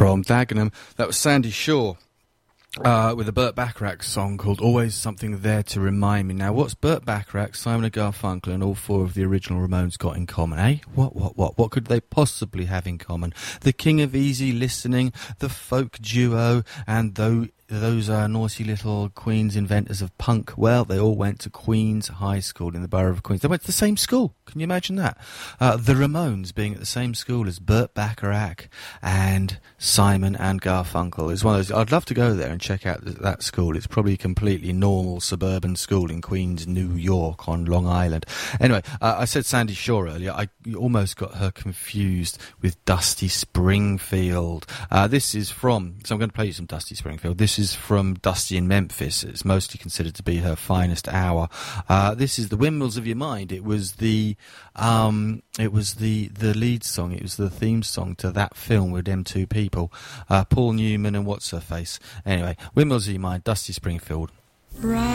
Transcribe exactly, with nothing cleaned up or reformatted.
from Dagenham. That was Sandy Shaw uh, with a Burt Bacharach song called Always Something There to Remind Me. Now, what's Burt Bacharach, Simon and Garfunkel and all four of the original Ramones got in common, eh? What, what, what? What could they possibly have in common? The king of easy listening, the folk duo, and though... Those uh, naughty little Queens inventors of punk, well, they all went to Queens High School in the borough of Queens. They went to the same school. Can you imagine that? Uh, the Ramones being at the same school as Burt Bacharach and Simon and Garfunkel. It's one of those. I'd love to go there and check out th- that school. It's probably a completely normal suburban school in Queens, New York, on Long Island. Anyway, uh, I said Sandy Shaw earlier. I almost got her confused with Dusty Springfield. Uh, this is from... So I'm going to play you some Dusty Springfield. This is is from Dusty in Memphis. It's mostly considered to be her finest hour. Uh, this is The Windmills of Your Mind. It was the um, it was the, the lead song. It was the theme song to that film with them two people, uh, Paul Newman and what's her face. Anyway, Windmills of Your Mind, Dusty Springfield. Right.